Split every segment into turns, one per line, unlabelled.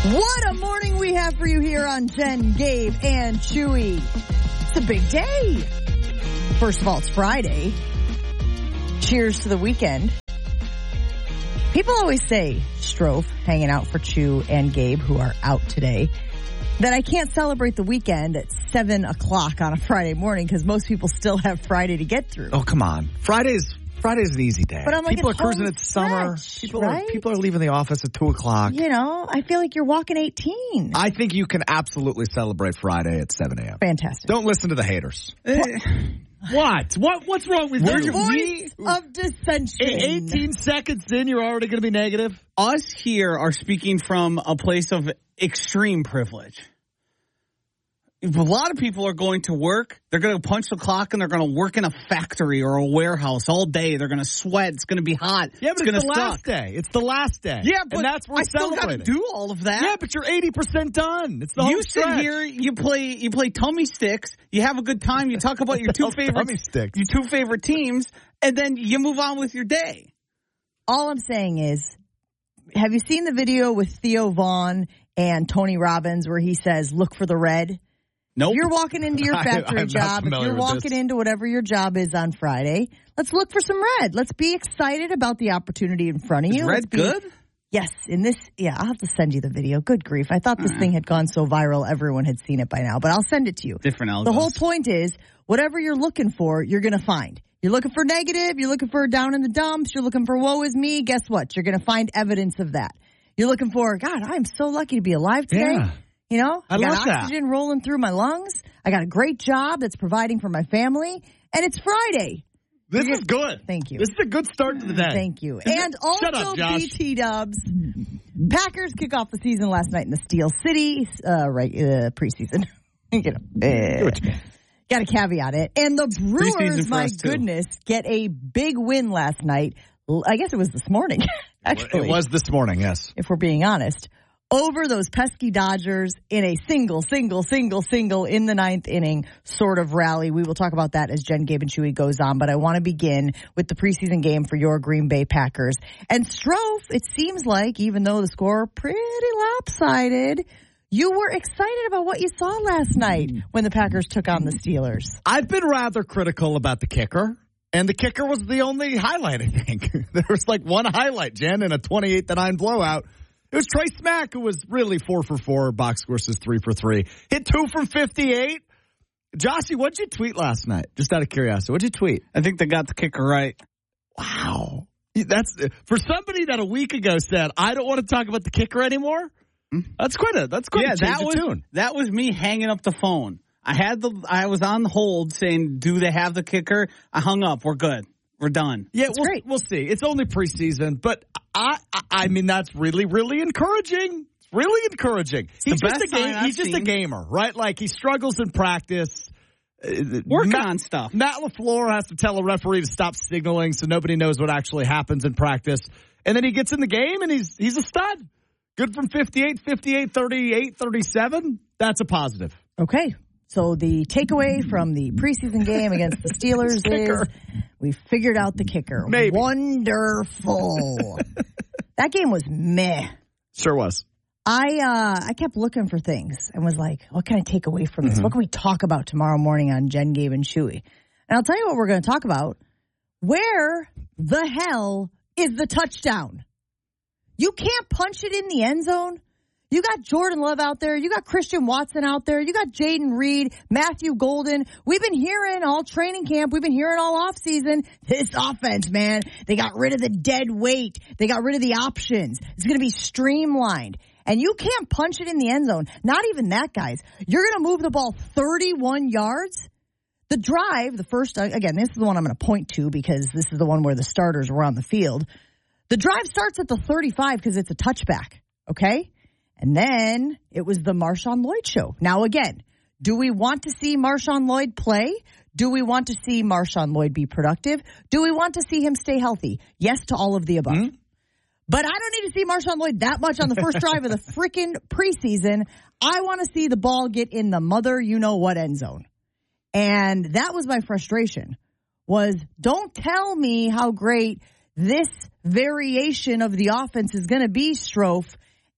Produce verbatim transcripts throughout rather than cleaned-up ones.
What a morning we have for you here on Jen, Gabe, and Chewy. It's a big day. First of all, it's Friday. Cheers to the weekend. People always say, Strofe, hanging out for Chew and Gabe, who are out today, that I can't celebrate the weekend at seven o'clock on a Friday morning because most people still have Friday to get through.
Oh, come on. Friday's Friday's an easy day.
But I'm like,
people are
it's
cruising.
home
It's summer.
stretch,
People
right?
are people are leaving the office at two o'clock.
You know, I feel like you're walking eighteen.
I think you can absolutely celebrate Friday at seven a.m.
Fantastic.
Don't listen to the haters.
What? What? What's wrong with
The
you?
voice of dissension.
eighteen seconds in, you're already going to be negative.
Us here are speaking from a place of extreme privilege. A lot of people are going to work. They're going to punch the clock and they're going to work in a factory or a warehouse all day. They're going to sweat. It's going to be hot.
Yeah, but
it's,
it's,
going
the
to
last
suck.
day. It's the last day.
Yeah, but
and that's what we're
I still got to
celebrating.
do all of that.
Yeah, but you're eighty percent done. It's the
you
home
sit
stretch.
here, you play, you play tummy sticks. You have a good time. You talk about your two
Hell,
favorite,
tummy sticks.
your two favorite teams, and then you move on with your day.
All I'm saying is, have you seen the video with Theo Vaughn and Tony Robbins where he says, look for the red?
Nope.
If you're walking into your
I-
factory
I'm not
job, if
familiar
you're
with
walking
this.
into whatever your job is on Friday, let's look for some red. Let's be excited about the opportunity in front of
Is
you.
red
Let's be,
good?
Yes. In this, yeah, I'll have to send you the video. Good grief. I thought this thing had gone so viral, everyone had seen it by now, but I'll send it to you.
Different algos.
The whole point is, whatever you're looking for, you're going to find. You're looking for negative, you're looking for down in the dumps, you're looking for woe is me, guess what? You're going to find evidence of that. You're looking for, God, I'm so lucky to be alive today.
Yeah.
You know,
I
got
love that.
oxygen rolling through my lungs. I got a great job that's providing for my family, and it's Friday.
This is good.
Thank you.
This is a good start to the day.
Thank you. And also,
Shut up, Josh.
B T Dubs. Packers kick off the season last night in the Steel City, uh, right, uh, preseason. you know, uh, got to caveat it. And the
Preseason
Brewers,
for
my
us, too.
goodness, get a big win last night. I guess it was this morning, actually.
It was this morning, yes.
If we're being honest, over those pesky Dodgers in a single, single, single, single in the ninth inning sort of rally. We will talk about that as Jen, Gabe, and Chewy goes on, but I want to begin with the preseason game for your Green Bay Packers. And Strofe, it seems like, even though the score pretty lopsided, you were excited about what you saw last night when the Packers took on the Steelers.
I've been rather critical about the kicker, and the kicker was the only highlight, I think. There was like one highlight, Jen, in a twenty-eight to nine blowout. It was Trey Smack, who was really four for four. Box score says three for three. Hit two from fifty-eight. Joshy, what'd you tweet last night? Just out of curiosity, what'd you tweet?
I think they got the kicker right.
Wow. That's for somebody that a week ago said, I don't want to talk about the kicker anymore. That's quite a, that's quite
Yeah,
a change
that
of
was
tune.
that was me hanging up the phone. I had the I was on hold saying, "Do they have the kicker?" I hung up. We're good. We're done.
Yeah,
That's
we'll,
great.
we'll see. It's only preseason, but I, I, I mean, that's really, really encouraging. It's really encouraging. He's,
the
just,
best
a, game,
sign I've
he's just a
seen.
gamer, right? Like, he struggles in practice. Uh,
Working
Matt,
on stuff.
Matt LaFleur has to tell a referee to stop signaling so nobody knows what actually happens in practice. And then he gets in the game, and he's he's a stud. Good from fifty-eight, fifty-eight, thirty-eight, thirty-seven. That's a positive.
Okay. So the takeaway from the preseason game against the Steelers
Kicker.
is we figured out the kicker.
Maybe.
Wonderful. That game was meh.
Sure was.
I uh, I kept looking for things and was like, what can I take away from this?
Mm-hmm.
What can we talk about tomorrow morning on Jen, Gabe, and Chewy? And I'll tell you what we're going to talk about. Where the hell is the touchdown? You can't punch it in the end zone. You got Jordan Love out there. You got Christian Watson out there. You got Jaden Reed, Matthew Golden. We've been hearing all training camp. We've been hearing all offseason. This offense, man, they got rid of the dead weight. They got rid of the options. It's going to be streamlined. And you can't punch it in the end zone. Not even that, guys. You're going to move the ball thirty-one yards. The drive, the first, again, this is the one I'm going to point to because this is the one where the starters were on the field. The drive starts at the thirty-five because it's a touchback, okay? And then it was the Marshawn Lloyd show. Now, again, do we want to see Marshawn Lloyd play? Do we want to see Marshawn Lloyd be productive? Do we want to see him stay healthy? Yes to all of the above. Mm-hmm. But I don't need to see Marshawn Lloyd that much on the first drive of the freaking preseason. I want to see the ball get in the mother you-know-what end zone. And that was my frustration, was don't tell me how great this variation of the offense is going to be, Strofe,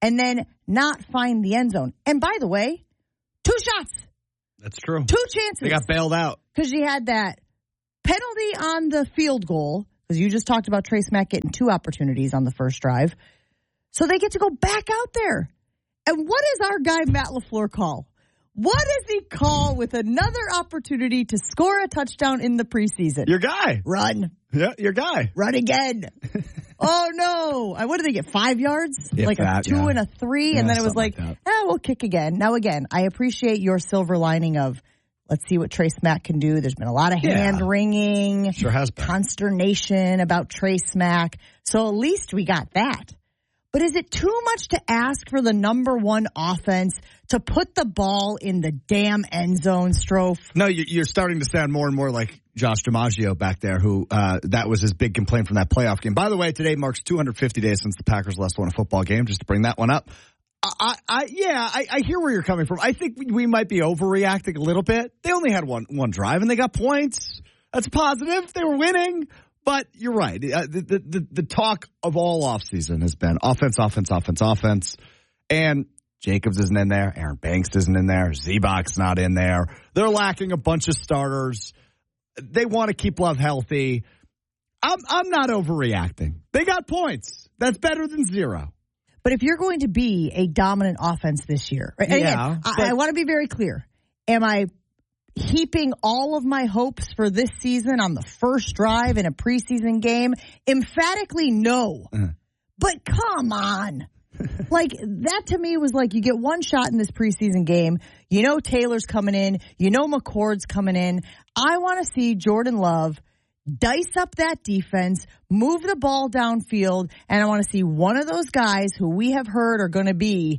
and then not find the end zone. And by the way, two shots.
That's true.
Two chances.
They got bailed out.
Because you had that penalty on the field goal, because you just talked about Trey Smack getting two opportunities on the first drive. So they get to go back out there. And what does our guy Matt LaFleur call? What does he call with another opportunity to score a touchdown in the preseason?
Your guy.
Run.
Yeah, your guy.
Run again. Oh, no. I, what did they get? Five yards?
If
like
that,
a two
yeah.
and a three?
Yeah,
and then it was
something
like,
like
eh, we'll kick again. Now, again, I appreciate your silver lining of let's see what Trey Smack can do. There's been a lot of
Yeah.
hand wringing.
Sure has been.
Consternation about Trey Smack. So at least we got that. But is it too much to ask for the number one offense to put the ball in the damn end zone, Strofe?
No, you- you're starting to sound more and more like Josh DiMaggio back there, who uh, that was his big complaint from that playoff game. By the way, today marks two hundred fifty days since the Packers last won a football game, just to bring that one up. I, I yeah, I, I hear where you're coming from. I think we, we might be overreacting a little bit. They only had one one drive, and they got points. That's positive. They were winning. But you're right. Uh, the, the, the, the talk of all offseason has been offense, offense, offense, offense. And Jacobs isn't in there. Aaron Banks isn't in there. Z-Bok's not in there. They're lacking a bunch of starters. They want to keep Love healthy. I'm, I'm not overreacting. They got points. That's better than zero.
But if you're going to be a dominant offense this year, and
Yeah,
again,
but-
I, I want to be very clear. Am I heaping all of my hopes for this season on the first drive in a preseason game? Emphatically no.
Uh-huh.
But come on. Like, that to me was like, you get one shot in this preseason game. You know Taylor's coming in. You know McCord's coming in. I want to see Jordan Love dice up that defense, move the ball downfield, and I want to see one of those guys who we have heard are going to be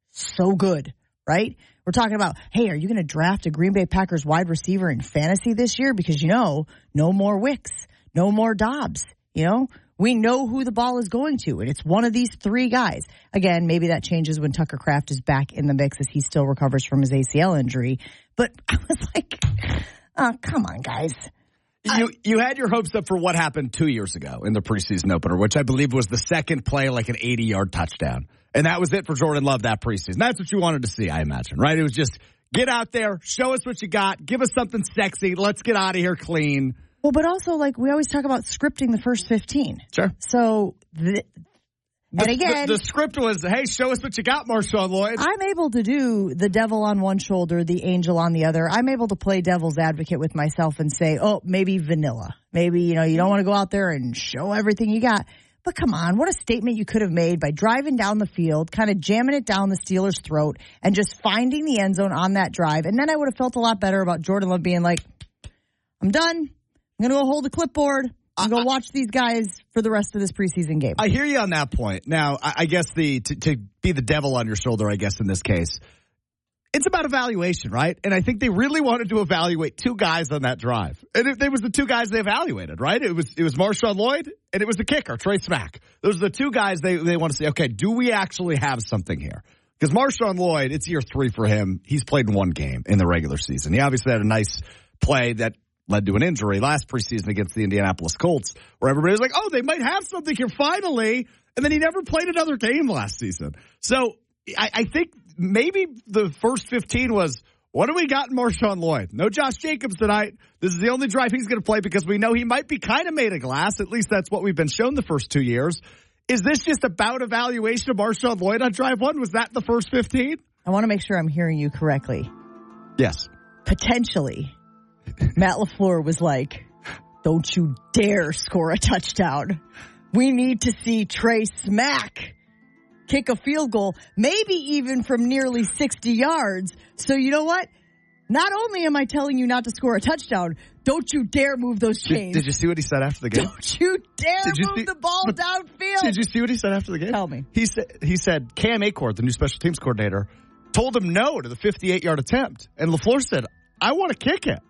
so good, right? We're talking about, hey, are you going to draft a Green Bay Packers wide receiver in fantasy this year? Because, you know, no more Wicks, no more Dobbs, you know? We know who the ball is going to, and it's one of these three guys. Again, maybe that changes when Tucker Kraft is back in the mix as he still recovers from his A C L injury. But I was like, oh, come on, guys.
You you had your hopes up for what happened two years ago in the preseason opener, which I believe was the second play, like an eighty-yard touchdown. And that was it for Jordan Love that preseason. That's what you wanted to see, I imagine, right? It was just get out there, show us what you got, give us something sexy, let's get out of here clean.
Well, but also, like, we always talk about scripting the first fifteen.
Sure.
So, the,
The,
and again,
the, the script was, hey, show us what you got, Marshawn Lloyd.
I'm able to do the devil on one shoulder, the angel on the other. I'm able to play devil's advocate with myself and say, oh, maybe vanilla. Maybe, you know, you don't want to go out there and show everything you got. But come on, what a statement you could have made by driving down the field, kind of jamming it down the Steelers' throat, and just finding the end zone on that drive. And then I would have felt a lot better about Jordan Love being like, I'm done. I'm going to go hold a clipboard. I'm going to watch these guys for the rest of this preseason game.
I hear you on that point. Now, I, I guess the to, to be the devil on your shoulder, I guess in this case, it's about evaluation, right? And I think they really wanted to evaluate two guys on that drive. And it, it was the two guys they evaluated, right? It was it was Marshawn Lloyd and it was the kicker, Trey Smack. Those are the two guys they, they want to say, okay, do we actually have something here? Because Marshawn Lloyd, it's year three for him. He's played in one game in the regular season. He obviously had a nice play that led to an injury last preseason against the Indianapolis Colts, where everybody was like, oh, they might have something here finally. And then he never played another game last season. So I, I think maybe the first fifteen was, what do we got in Marshawn Lloyd? No Josh Jacobs tonight. This is the only drive he's going to play because we know he might be kind of made of glass. At least that's what we've been shown the first two years. Is this just about evaluation of Marshawn Lloyd on drive one? Was that the first fifteen?
I want to make sure I'm hearing you correctly.
Yes.
Potentially. Matt LaFleur was like, don't you dare score a touchdown. We need to see Trey Smack kick a field goal, maybe even from nearly sixty yards. So you know what? Not only am I telling you not to score a touchdown, don't you dare move those chains.
Did, did you see what he said after the game?
Don't you dare
Did you
move
see-
the ball downfield.
Did you see what he said after the game?
Tell me.
He said, he said Cam Acord, the new special teams coordinator, told him no to the fifty-eight-yard attempt. And LaFleur said, I want to kick it.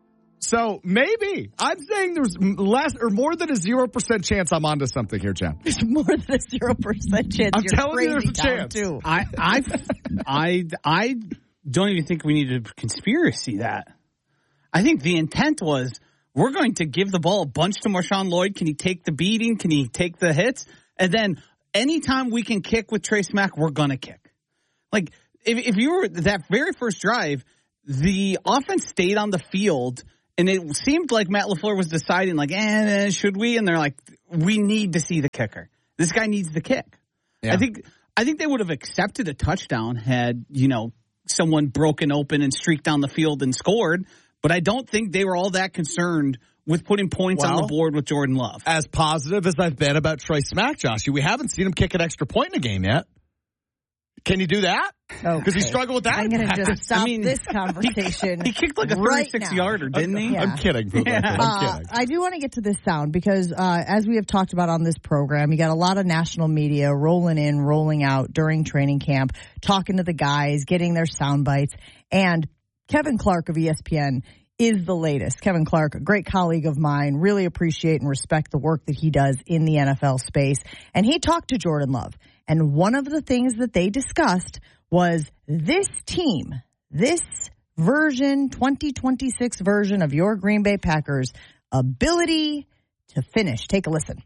So maybe. I'm saying there's less or more than a zero percent chance I'm onto something here, Jen.
There's more than a zero percent chance.
I'm
you're
telling you
crazy
there's a
down,
chance.
Too.
I, I, I, I don't even think we need to conspiracy that. I think the intent was we're going to give the ball a bunch to Marshawn Lloyd. Can he take the beating? Can he take the hits? And then anytime we can kick with Trey Smack, we're going to kick. Like, if, if you were that very first drive, the offense stayed on the field, and it seemed like Matt LaFleur was deciding, like, eh, should we? And they're like, we need to see the kicker. This guy needs the kick. Yeah. I think I think they would have accepted a touchdown had, you know, someone broken open and streaked down the field and scored, but I don't think they were all that concerned with putting points well, on the board with Jordan Love.
As positive as I've been about Trey Smack, Josh, we haven't seen him kick an extra point in a game yet. Can you do that? Because okay. he struggled with that.
I'm going to just stop I mean, this conversation.
He kicked like a thirty-six right yarder, didn't he?
Yeah. I'm kidding. Yeah. I'm
uh,
kidding.
I do want to get to this sound because, uh, as we have talked about on this program, you got a lot of national media rolling in, rolling out during training camp, talking to the guys, getting their sound bites. And Kevin Clark of E S P N is the latest. Kevin Clark, a great colleague of mine, really appreciate and respect the work that he does in the N F L space. And he talked to Jordan Love. And one of the things that they discussed was this team, this version, twenty twenty-six version of your Green Bay Packers ability to finish. Take a listen.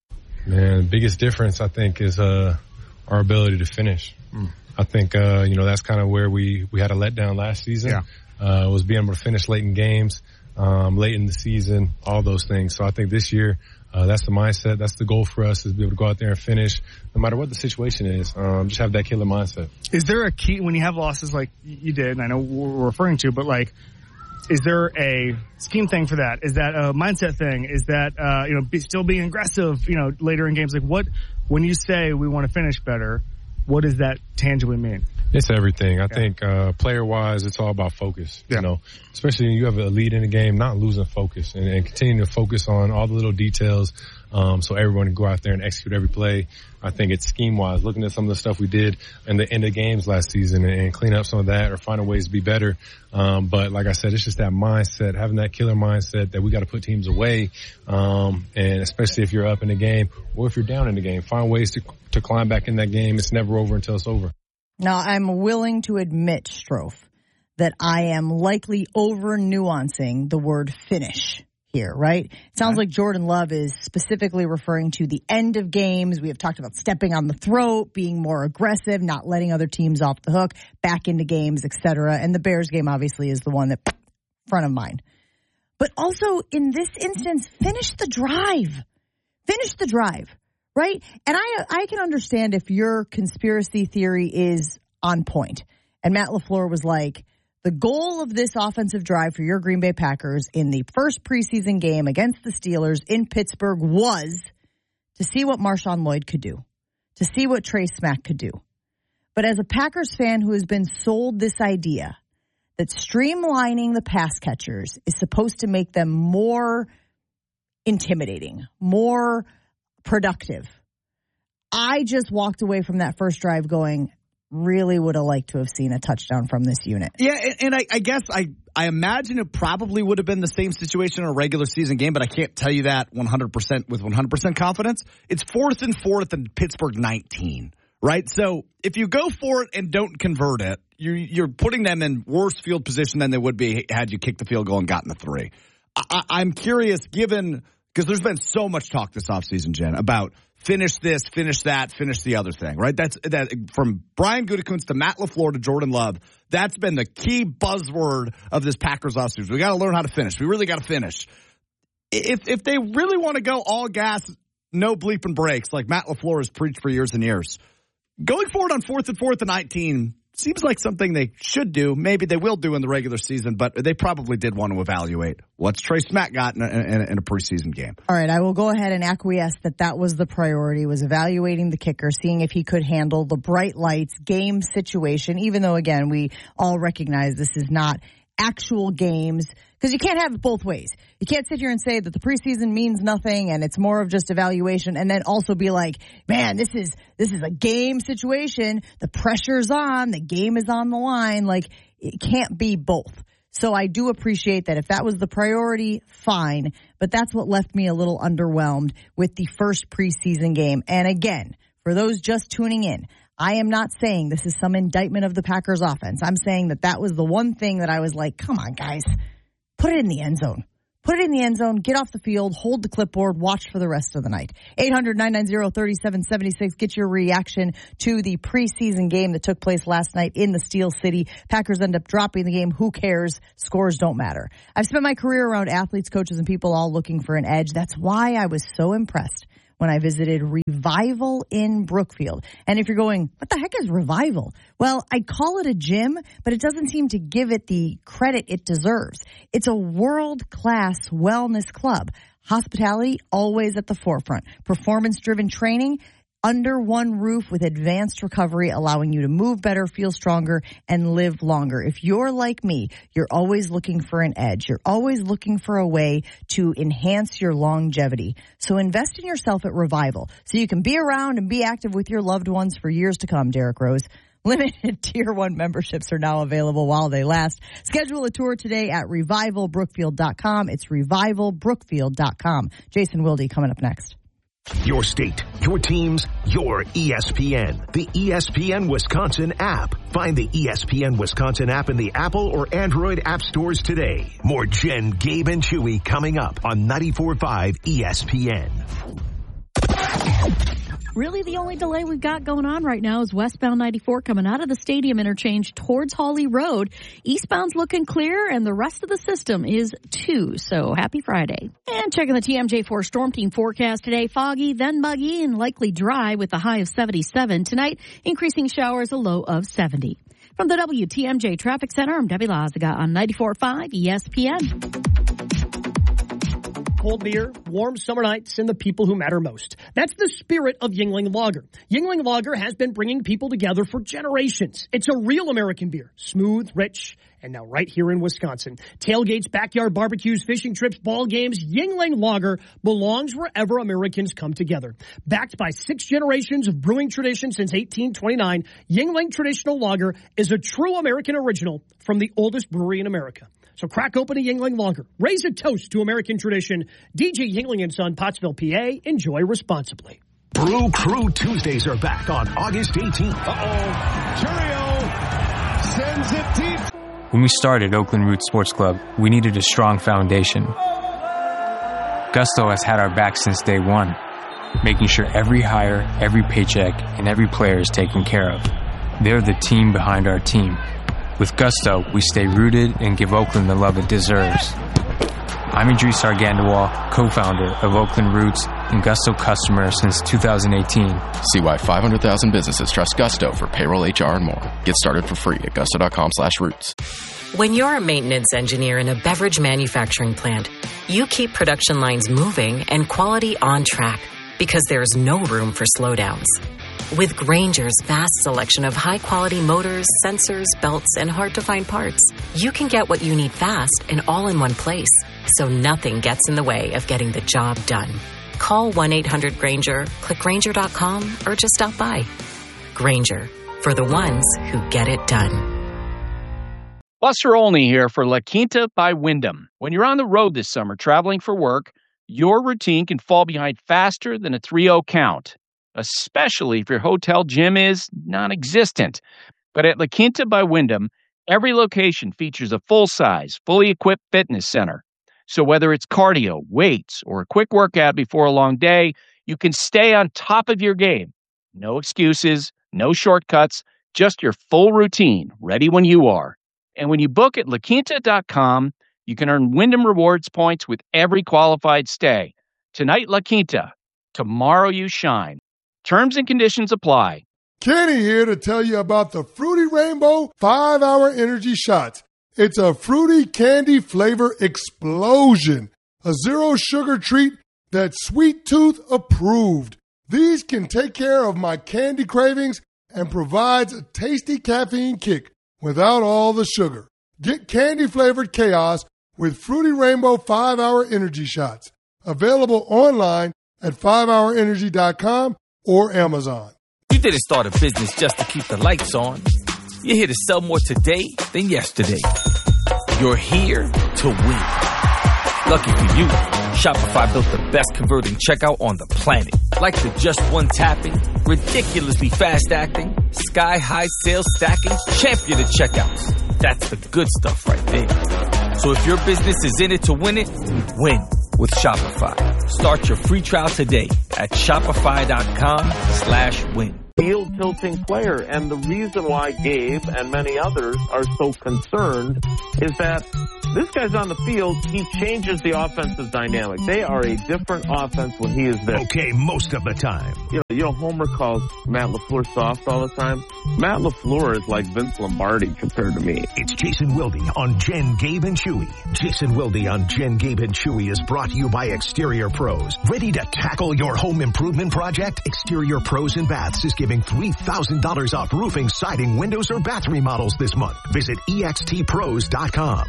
Man, the biggest difference, I think, is uh, our ability to finish. Mm. I think, uh, you know, that's kind of where we, we had a letdown last season. Yeah. Uh, was being able to finish late in games, um, late in the season, all those things. So I think this year, uh, that's the mindset. That's the goal for us, is to be able to go out there and finish no matter what the situation is. Um, just have that killer mindset.
Is there a key when you have losses like you did, and I know we're referring to, but like, is there a scheme thing for that? Is that a mindset thing? Is that, uh, you know, be, still being aggressive, you know, later in games? Like what, when you say we want to finish better, what does that tangibly mean?
It's everything. I yeah. think uh, player-wise, it's all about focus. Yeah. You know, especially when you have a lead in the game, not losing focus and, and continuing to focus on all the little details. Um, so everyone can go out there and execute every play. I think it's scheme-wise, looking at some of the stuff we did in the end of games last season and, and clean up some of that or finding ways to be better. Um, but like I said, it's just that mindset, having that killer mindset that we got to put teams away. Um, and especially if you're up in the game or if you're down in the game, find ways to to climb back in that game. It's never over until it's over.
Now, I'm willing to admit, Strofe, that I am likely over-nuancing the word finish here, right? It sounds like Jordan Love is specifically referring to the end of games. We have talked about stepping on the throat, being more aggressive, not letting other teams off the hook, back into games, et cetera. And the Bears game, obviously, is the one that front of mind. But also, in this instance, finish the drive. Finish the drive. Right? And I I can understand if your conspiracy theory is on point. And Matt LaFleur was like, the goal of this offensive drive for your Green Bay Packers in the first preseason game against the Steelers in Pittsburgh was to see what Marshawn Lloyd could do, to see what Trey Smack could do. But as a Packers fan who has been sold this idea that streamlining the pass catchers is supposed to make them more intimidating, more productive. I just walked away from that first drive going, really would have liked to have seen a touchdown from this unit.
Yeah, and, and I, I guess I, I imagine it probably would have been the same situation in a regular season game, but I can't tell you that one hundred percent with one hundred percent confidence. It's fourth and fourth and Pittsburgh nineteen, right? So if you go for it and don't convert it, you're, you're putting them in worse field position than they would be had you kicked the field goal and gotten the three. I, I'm curious, given... Because there's been so much talk this offseason, Jen, about finish this, finish that, finish the other thing, right? That's that from Brian Gutekunst to Matt LaFleur to Jordan Love. That's been the key buzzword of this Packers offseason. We got to learn how to finish. We really got to finish. If if they really want to go all gas, no bleeping brakes, like Matt LaFleur has preached for years and years, going forward on fourth and fourth and nineteen seems like something they should do. Maybe they will do in the regular season, but they probably did want to evaluate what's Trey Smack got in a, in a, in a preseason game.
All right, I will go ahead and acquiesce that that was the priority, was evaluating the kicker, seeing if he could handle the bright lights game situation, even though, again, we all recognize this is not actual games, because you can't have it both ways. You can't sit here and say that the preseason means nothing and it's more of just evaluation, and then also be like, man, this is this is a game situation. The pressure's on. The game is on the line. Like, it can't be both. So I do appreciate that if that was the priority, fine. But that's what left me a little underwhelmed with the first preseason game. And again, for those just tuning in, I am not saying this is some indictment of the Packers offense. I'm saying that that was the one thing that I was like, come on, guys, put it in the end zone. Put it in the end zone, get off the field, hold the clipboard, watch for the rest of the night. eight hundred, nine nine zero, three seven seven six. Get your reaction to the preseason game that took place last night in the Steel City. Packers end up dropping the game. Who cares? Scores don't matter. I've spent my career around athletes, coaches, and people all looking for an edge. That's why I was so impressed when I visited Revival in Brookfield. And if you're going, what the heck is Revival? Well, I call it a gym, but it doesn't seem to give it the credit it deserves. It's a world-class wellness club. Hospitality always at the forefront. Performance-driven training under one roof with advanced recovery, allowing you to move better, feel stronger, and live longer. If you're like me, you're always looking for an edge. You're always looking for a way to enhance your longevity. So invest in yourself at Revival so you can be around and be active with your loved ones for years to come, Derek Rose. Limited Tier one memberships are now available while they last. Schedule a tour today at revival brookfield dot com. It's revival brookfield dot com. Jason Wilde coming up next.
Your state, your teams, your E S P N. The E S P N Wisconsin app. Find the E S P N Wisconsin app in the Apple or Android app stores today. More Jen, Gabe, and Chewy coming up on ninety-four point five E S P N.
Really, the only delay we've got going on right now is westbound ninety-four coming out of the stadium interchange towards Hawley Road. Eastbound's looking clear, and the rest of the system is too. So happy Friday. And checking the T M J four Storm Team forecast today, foggy, then muggy, and likely dry with a high of seventy-seven. Tonight, increasing showers, a low of seventy. From the W T M J Traffic Center, I'm Debbie Lazaga on ninety-four point five E S P N.
Cold beer, warm summer nights, and the people who matter most. That's the spirit of Yuengling Lager. Yuengling Lager has been bringing people together for generations. It's a real American beer, smooth, rich, and now right here in Wisconsin. Tailgates, backyard barbecues, fishing trips, ball games, Yuengling Lager belongs wherever Americans come together. Backed by six generations of brewing tradition since eighteen twenty-nine, Yuengling Traditional Lager is a true American original from the oldest brewery in America. So crack open a Yuengling Lager. Raise a toast to American tradition. D J Yuengling and Son, Pottsville, P A. Enjoy responsibly.
Brew Crew Tuesdays are back on August eighteenth.
Uh-oh. Churio sends it deep.
When we started Oakland Roots Sports Club, we needed a strong foundation. Gusto has had our back since day one, making sure every hire, every paycheck, and every player is taken care of. They're the team behind our team. With Gusto, we stay rooted and give Oakland the love it deserves. I'm Idris Argandawal, co-founder of Oakland Roots and Gusto customer since two thousand eighteen.
See why five hundred thousand businesses trust Gusto for payroll, H R, and more. Get started for free at gusto.com slash roots.
When you're a maintenance engineer in a beverage manufacturing plant, you keep production lines moving and quality on track because there's no room for slowdowns. With Grainger's vast selection of high-quality motors, sensors, belts, and hard-to-find parts, you can get what you need fast and all in one place, so nothing gets in the way of getting the job done. Call one eight hundred Grainger, click Grainger dot com, or just stop by. Grainger, for the ones who get it done.
Buster Olney here for La Quinta by Wyndham. When you're on the road this summer traveling for work, your routine can fall behind faster than a three oh count, especially if your hotel gym is non-existent. But at La Quinta by Wyndham, every location features a full-size, fully equipped fitness center. So whether it's cardio, weights, or a quick workout before a long day, you can stay on top of your game. No excuses, no shortcuts, just your full routine, ready when you are. And when you book at la quinta dot com, you can earn Wyndham Rewards points with every qualified stay. Tonight, La Quinta. Tomorrow, you shine. Terms and conditions apply.
Kenny here to tell you about the Fruity Rainbow five hour Energy Shots. It's a fruity candy flavor explosion. A zero sugar treat that's Sweet Tooth approved. These can take care of my candy cravings and provides a tasty caffeine kick without all the sugar. Get candy flavored chaos with Fruity Rainbow five hour Energy Shots. Available online at five hour energy dot com or Amazon.
You didn't start a business just to keep the lights on. You're here to sell more today than yesterday. You're here to win. Lucky for you, Shopify built the best converting checkout on the planet. Like the just one tapping, ridiculously fast acting, sky high sales stacking, champion of checkouts. That's the good stuff right there. So if your business is in it to win it, win with Shopify. Start your free trial today at shopify.com slash win.
Field tilting player. And the reason why Gabe and many others are so concerned is that this guy's on the field. He changes the offensive dynamic. They are a different offense when he is there.
Okay, most of the time.
You know, you know Homer calls Matt LaFleur soft all the time. Matt LaFleur is like Vince Lombardi compared to me.
It's Jason Wilde on Jen, Gabe, and Chewy. Jason Wilde on Jen, Gabe, and Chewy is brought to you by Exterior Pros. Ready to tackle your home improvement project? Exterior Pros and Baths is giving three thousand dollars off roofing, siding, windows, or bath remodels this month. Visit E X T pros dot com.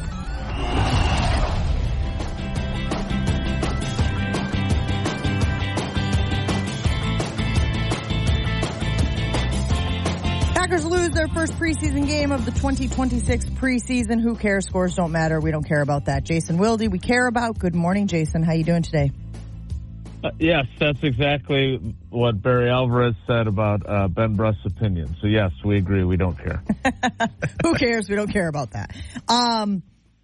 Packers lose their first preseason game of the twenty twenty-six preseason. Who cares? Scores don't matter. We don't care about that. Jason Wilde, we care about. Good morning, Jason. How you doing today?
Uh, yes, that's exactly what Barry Alvarez said about uh, Ben Brust's opinion. So, yes, we agree. We don't care.
Who cares? We don't care about that. Um,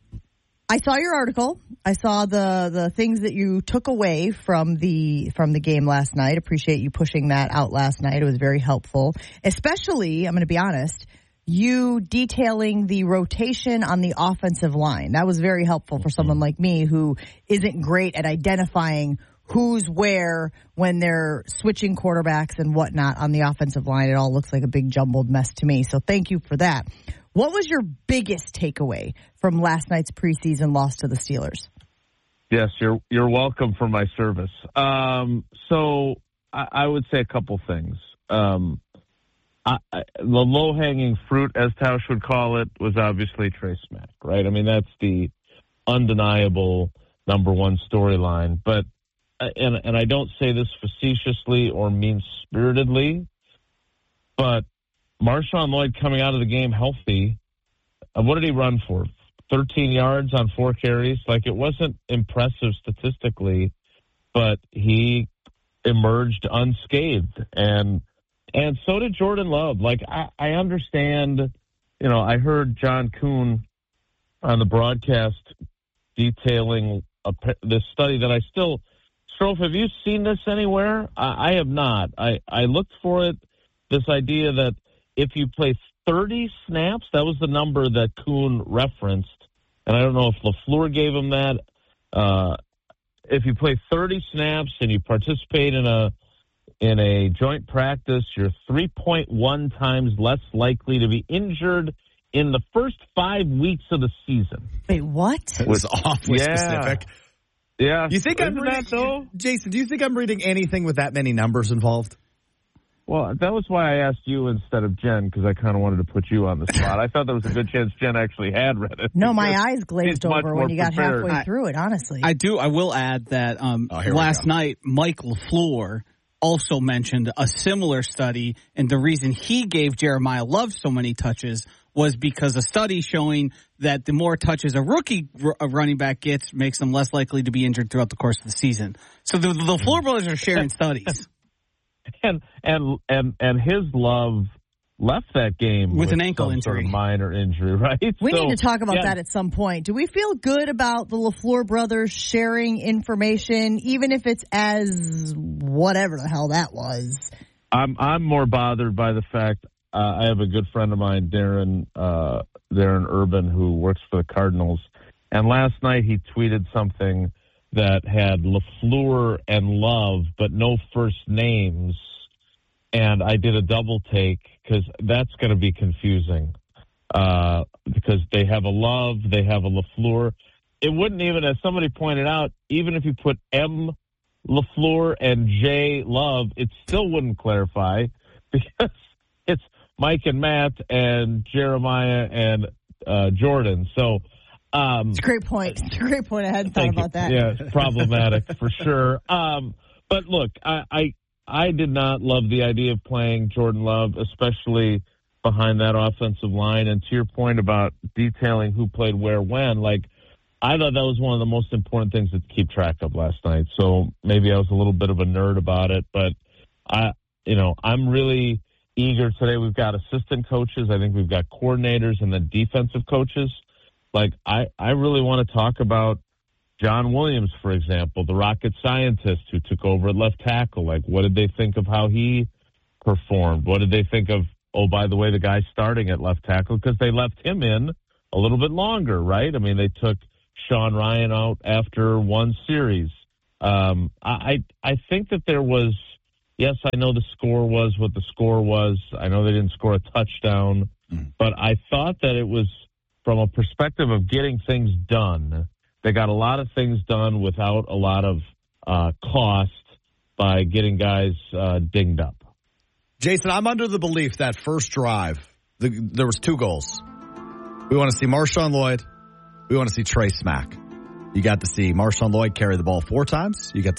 I saw your article. I saw the the things that you took away from the from the game last night. Appreciate you pushing that out last night. It was very helpful. Especially, I'm going to be honest, you detailing the rotation on the offensive line. That was very helpful for someone like me who isn't great at identifying who's where when they're switching quarterbacks and whatnot on the offensive line. It all looks like a big jumbled mess to me. So thank you for that. What was your biggest takeaway from last night's preseason loss to the Steelers?
Yes, you're you're welcome for my service. Um, so I, I would say a couple things. Um, I, I, the low-hanging fruit, as Tausch would call it, was obviously Trey Smack, right? I mean, that's the undeniable number one storyline. But and and I don't say this facetiously or mean-spiritedly, but Marshawn Lloyd coming out of the game healthy, uh, what did he run for? thirteen yards on four carries? Like, it wasn't impressive statistically, but he emerged unscathed. And and so did Jordan Love. Like, I, I understand, you know, I heard John Kuhn on the broadcast detailing a, this study that I still, Strofe, have you seen this anywhere? I, I have not. I, I looked for it, this idea that if you play thirty snaps, that was the number that Kuhn referenced, and I don't know if LaFleur gave him that. Uh, if you play thirty snaps and you participate in a in a joint practice, you're three point one times less likely to be injured in the first five weeks of the season.
Wait, what?
It was awfully
yeah.
specific.
Yeah.
You think
Isn't
I'm reading,
that, though?
Jason, do you think I'm reading anything with that many numbers involved?
Well, that was why I asked you instead of Jen, because I kind of wanted to put you on the spot. I thought there was a good chance Jen actually had read it.
No, my eyes glazed over when you got
prepared.
halfway through it, honestly.
I do. I will add that um,
oh,
last night, Mike LaFleur also mentioned a similar study, and the reason he gave Jeremiah Love so many touches was because a study showing that the more touches a rookie r- a running back gets makes them less likely to be injured throughout the course of the season. So the, the LaFleur brothers are sharing studies.
And and and and his Love left that game
with,
with
an ankle
some
injury,
sort of minor injury, right?
We
so,
need to talk about
yeah.
that at some point. Do we feel good about the LaFleur brothers sharing information, even if it's as whatever the hell that was?
I'm I'm more bothered by the fact uh, I have a good friend of mine, Darren uh, Darren Urban, who works for the Cardinals, and last night he tweeted something that had LaFleur and Love, but no first names. And I did a double take because that's going to be confusing uh, because they have a Love, they have a LaFleur. It wouldn't even, as somebody pointed out, even if you put M LaFleur and J Love, it still wouldn't clarify because it's Mike and Matt and Jeremiah and uh, Jordan. So, Um,
it's a great point. It's a great point. I hadn't thought about that.
Yeah, it's problematic for sure. Um, but look, I, I I did not love the idea of playing Jordan Love, especially behind that offensive line. And to your point about detailing who played where when, like I thought that was one of the most important things to keep track of last night. So maybe I was a little bit of a nerd about it, but I, you know, I'm really eager today. We've got assistant coaches. I think we've got coordinators and then defensive coaches. Like, I, I really want to talk about John Williams, for example, the rocket scientist who took over at left tackle. Like, what did they think of how he performed? What did they think of, oh, by the way, the guy starting at left tackle? Because they left him in a little bit longer, right? I mean, they took Sean Ryan out after one series. Um, I, I think that there was, yes, I know the score was what the score was. I know they didn't score a touchdown, mm. but I thought that it was from a perspective of getting things done. They got a lot of things done without a lot of uh, cost by getting guys uh, dinged up.
Jason, I'm under the belief that first drive, the, there was two goals. We want to see Marshawn Lloyd. We want to see Trey Smack. You got to see Marshawn Lloyd carry the ball four times. You got to